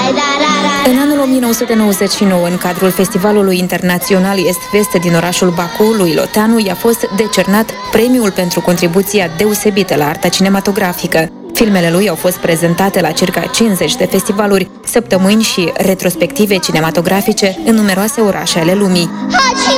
În anul 1999, în cadrul Festivalului Internațional Est-Vest din orașul Baku, lui Loteanu i-a fost decernat premiul pentru contribuția deosebită la arta cinematografică. Filmele lui au fost prezentate la circa 50 de festivaluri, săptămâni și retrospective cinematografice în numeroase orașe ale lumii.